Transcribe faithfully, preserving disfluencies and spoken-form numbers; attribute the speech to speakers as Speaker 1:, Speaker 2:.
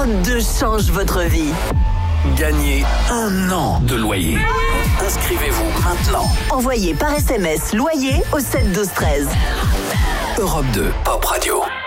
Speaker 1: Europe deux change votre vie.
Speaker 2: Gagnez un an de loyer. Inscrivez-vous maintenant.
Speaker 1: Envoyez par S M S loyer au sept douze treize.
Speaker 2: Europe deux, Pop Radio.